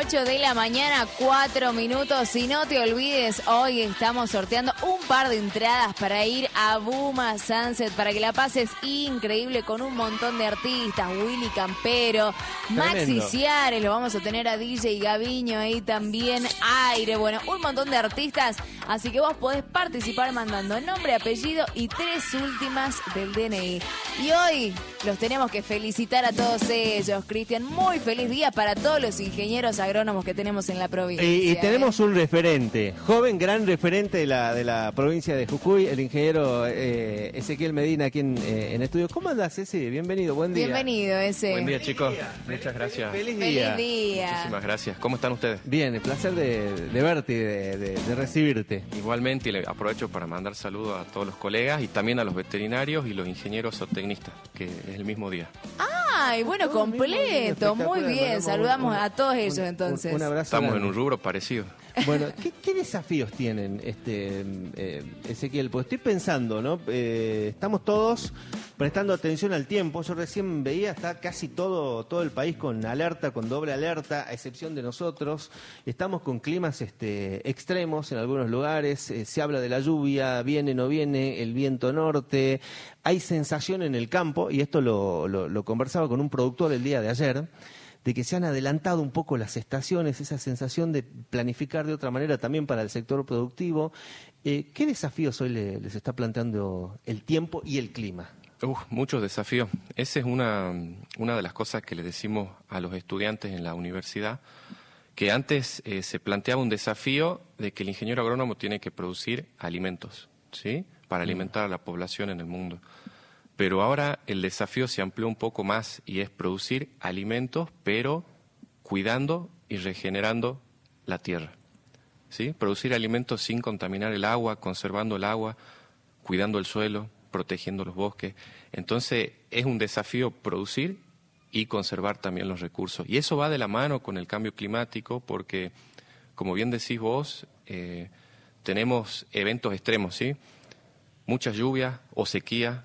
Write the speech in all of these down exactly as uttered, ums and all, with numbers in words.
ocho de la mañana, cuatro minutos. Y no te olvides, hoy estamos sorteando un par de entradas para ir a Buma Sunset, para que la pases increíble con un montón de artistas. Willy Campero, Maxi Ciares, lo vamos a tener a D J Gaviño ahí también, Aire, bueno, un montón de artistas. Así que vos podés participar mandando nombre, apellido y tres últimas del D N I. Y hoy los tenemos que felicitar a todos ellos, Cristian. Muy feliz día para todos los ingenieros agrónomos que tenemos en la provincia. Y, y tenemos un referente, joven, gran referente de la, de la provincia de Jujuy, el ingeniero eh, Ezequiel Medina aquí en, eh, en estudio. ¿Cómo andás, Eze? Bienvenido, buen día. Bienvenido, Eze. Buen día, chicos. Muchas gracias. Feliz día. Feliz día. Muchísimas gracias. ¿Cómo están ustedes? Bien, el placer de, de verte y de, de, de recibirte. Igualmente, y le aprovecho para mandar saludos a todos los colegas y también a los veterinarios y los ingenieros zootecnistas, que es el mismo día. Ay, bueno, Todo completo, bien, muy bien. bueno, Saludamos un, a todos ellos un, entonces. Un, un abrazo. Estamos grande. en un rubro parecido. Bueno, ¿qué, qué desafíos tienen, este eh, Ezequiel? Pues estoy pensando, ¿no? Eh, estamos todos prestando atención al tiempo. Yo recién veía, está casi todo todo el país con alerta, con doble alerta, a excepción de nosotros. Estamos con climas este, extremos en algunos lugares. Eh, se habla de la lluvia, viene, no viene, el viento norte. Hay sensación en el campo, y esto lo, lo, lo conversaba con un productor el día de ayer, de que se han adelantado un poco las estaciones, esa sensación de planificar de otra manera también para el sector productivo. Eh, ¿Qué desafíos hoy le, les está planteando el tiempo y el clima? Uf, muchos desafíos. Esa es una, una de las cosas que le decimos a los estudiantes en la universidad, que antes eh, se planteaba un desafío de que el ingeniero agrónomo tiene que producir alimentos, ¿sí?, para alimentar a la población en el mundo. Pero ahora el desafío se amplió un poco más y es producir alimentos, pero cuidando y regenerando la tierra, ¿sí? Producir alimentos sin contaminar el agua, conservando el agua, cuidando el suelo, protegiendo los bosques. Entonces es un desafío producir y conservar también los recursos. Y eso va de la mano con el cambio climático porque, como bien decís vos, eh, tenemos eventos extremos, ¿sí? Muchas lluvias o sequía,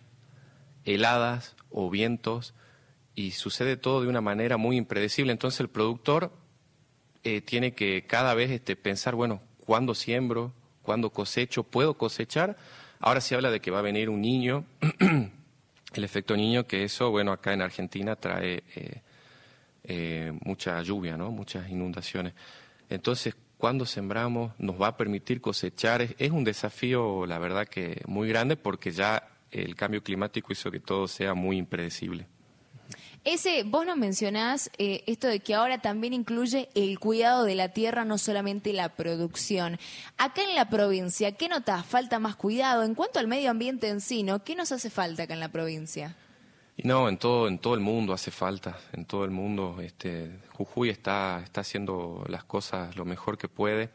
heladas o vientos, y sucede todo de una manera muy impredecible. Entonces el productor eh, tiene que cada vez este, pensar, bueno, ¿cuándo siembro? ¿Cuándo cosecho? ¿Puedo cosechar? Ahora se habla de que va a venir un niño, el efecto niño, que eso, bueno, acá en Argentina trae eh, eh, mucha lluvia, ¿no? Muchas inundaciones. Entonces, ¿cuándo sembramos? ¿Nos va a permitir cosechar? Es, es un desafío, la verdad, que muy grande porque ya el cambio climático hizo que todo sea muy impredecible. Ese, vos nos mencionás eh, esto de que ahora también incluye el cuidado de la tierra, no solamente la producción. Acá en la provincia, ¿qué notas? ¿Falta más cuidado? En cuanto al medio ambiente en sí, ¿no? ¿Qué nos hace falta acá en la provincia? Y no, en todo, en todo el mundo hace falta, en todo el mundo. Este, Jujuy está, está haciendo las cosas lo mejor que puede.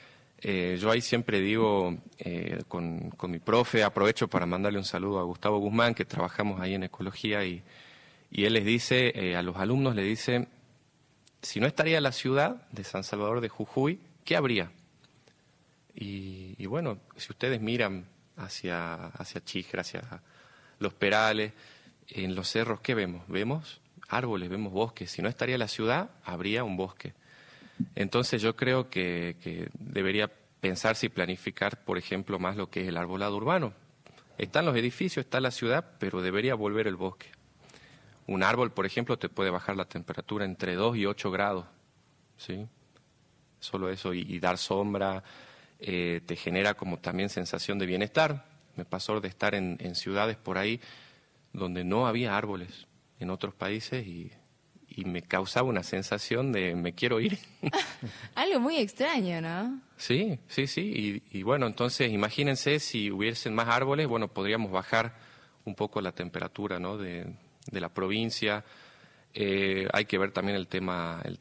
Eh, yo ahí siempre digo, eh, con, con mi profe, aprovecho para mandarle un saludo a Gustavo Guzmán, que trabajamos ahí en ecología, y, y él les dice, eh, a los alumnos le dice, si no estaría la ciudad de San Salvador de Jujuy, ¿qué habría? Y, y bueno, si ustedes miran hacia, hacia Chijra, hacia los Perales, en los cerros, ¿qué vemos? Vemos árboles, vemos bosques. Si no estaría la ciudad, habría un bosque. Entonces yo creo que, que debería pensarse y planificar, por ejemplo, más lo que es el arbolado urbano. Están los edificios, está la ciudad, pero debería volver el bosque. Un árbol, por ejemplo, te puede bajar la temperatura entre dos y ocho grados, ¿sí? Solo eso, y, y dar sombra, eh, te genera como también sensación de bienestar. Me pasó de estar en, en ciudades por ahí donde no había árboles en otros países y... y me causaba una sensación de me quiero ir. Algo muy extraño, ¿no? Sí, sí, sí. Y, y bueno, entonces imagínense si hubiesen más árboles, bueno, podríamos bajar un poco la temperatura, ¿no?, de, de la provincia. Eh, hay que ver también el tema, el